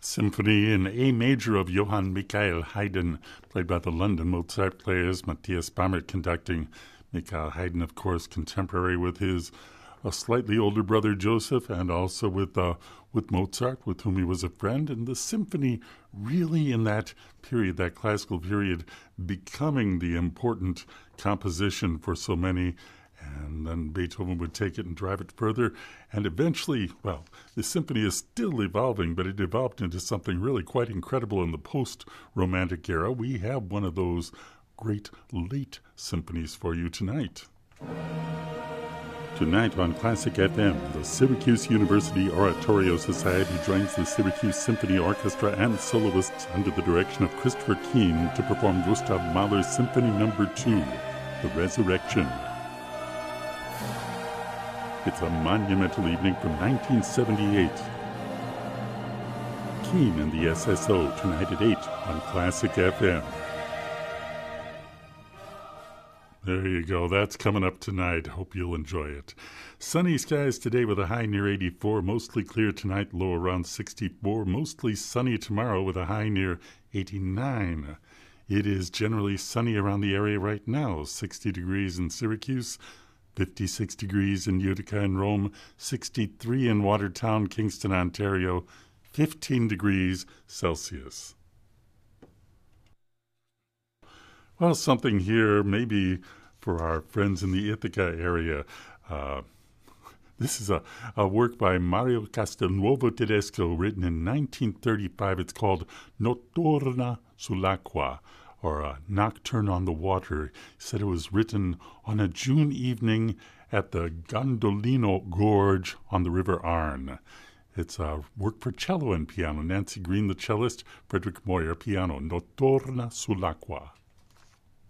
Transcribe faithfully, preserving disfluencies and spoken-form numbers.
Symphony in A major of Johann Michael Haydn, played by the London Mozart players, Matthias Bammert conducting. Michael Haydn, of course, contemporary with his a slightly older brother Joseph, and also with uh, with Mozart, with whom he was a friend. And the symphony really in that period, that classical period, becoming the important composition for so many. And then Beethoven would take it and drive it further. And eventually, well, the symphony is still evolving, but it evolved into something really quite incredible in the post-Romantic era. We have one of those great late symphonies for you tonight. Tonight on Classic F M, the Syracuse University Oratorio Society joins the Syracuse Symphony Orchestra and soloists under the direction of Christopher Keane to perform Gustav Mahler's Symphony Number two, The Resurrection. It's a monumental evening from nineteen seventy-eight. Keane and the S S O tonight at eight on Classic F M. There you go. That's coming up tonight. Hope you'll enjoy it. Sunny skies today with a high near eighty-four. Mostly clear tonight, low around sixty-four. Mostly sunny tomorrow with a high near eighty-nine. It is generally sunny around the area right now. sixty degrees in Syracuse, fifty-six degrees in Utica and Rome, sixty-three in Watertown, Kingston, Ontario, fifteen degrees Celsius. Well, something here maybe for our friends in the Ithaca area. Uh, this is a, a work by Mario Castelnuovo Tedesco written in nineteen thirty-five. It's called Notturna sull'acqua, or a Nocturne on the Water. He said it was written on a June evening at the Gondolino Gorge on the River Arno. It's a work for cello and piano. Nancy Green, the cellist, Frederick Moyer, piano. Notturna sull'acqua.